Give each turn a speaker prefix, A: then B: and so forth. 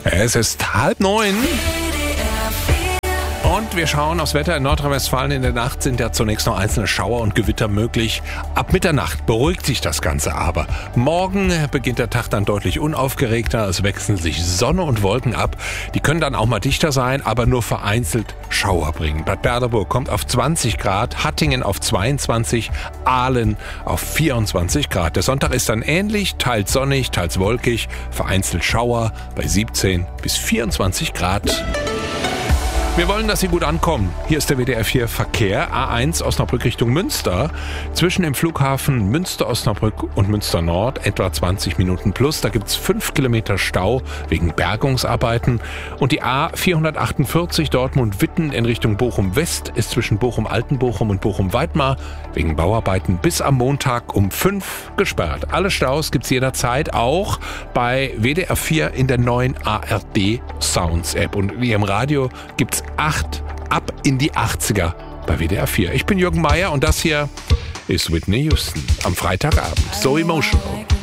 A: Es ist 8:30. Und wir schauen aufs Wetter in Nordrhein-Westfalen. In der Nacht sind ja zunächst noch einzelne Schauer und Gewitter möglich. Ab Mitternacht beruhigt sich das Ganze aber. Morgen beginnt der Tag dann deutlich unaufgeregter. Es wechseln sich Sonne und Wolken ab. Die können dann auch mal dichter sein, aber nur vereinzelt Schauer bringen. Bad Berleburg kommt auf 20 Grad, Hattingen auf 22, Aalen auf 24 Grad. Der Sonntag ist dann ähnlich, teils sonnig, teils wolkig, vereinzelt Schauer bei 17 bis 24 Grad. Wir wollen, dass Sie gut ankommen. Hier ist der WDR 4 Verkehr. A1 Osnabrück Richtung Münster. Zwischen dem Flughafen Münster-Osnabrück und Münster-Nord etwa 20 Minuten plus. Da gibt es 5 Kilometer Stau wegen Bergungsarbeiten. Und die A448 Dortmund-Witten in Richtung Bochum-West ist zwischen Bochum-Altenbochum und Bochum-Weidmar wegen Bauarbeiten bis am Montag um 5 gesperrt. Alle Staus gibt es jederzeit auch bei WDR 4 in der neuen ARD Sounds App. Und wie im Radio gibt es 8 ab in die 80er bei WDR 4. Ich bin Jürgen Meier und das hier ist Whitney Houston am Freitagabend. So emotional.